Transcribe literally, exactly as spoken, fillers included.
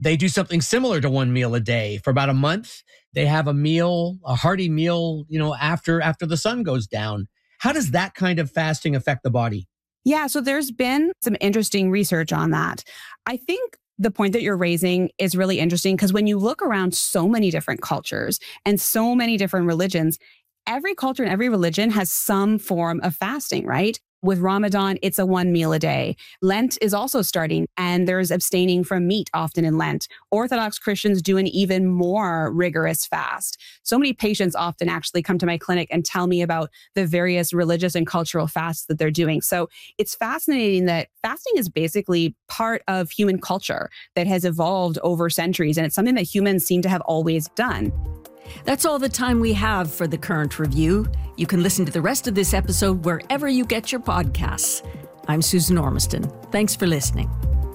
they do something similar to one meal a day for about a month. They have a meal, a hearty meal, you know, after after the sun goes down. How does that kind of fasting affect the body? Yeah, so there's been some interesting research on that. I think the point that you're raising is really interesting because when you look around so many different cultures and so many different religions, every culture and every religion has some form of fasting, right? With Ramadan, it's a one meal a day. Lent is also starting, and there's abstaining from meat often in Lent. Orthodox Christians do an even more rigorous fast. So many patients often actually come to my clinic and tell me about the various religious and cultural fasts that they're doing. So it's fascinating that fasting is basically part of human culture that has evolved over centuries, and it's something that humans seem to have always done. That's all the time we have for The Current Review. You can listen to the rest of this episode wherever you get your podcasts. I'm Susan Ormiston. Thanks for listening.